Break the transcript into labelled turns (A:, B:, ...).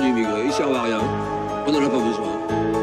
A: immigrés, ils servent à rien. On n'en a pas besoin.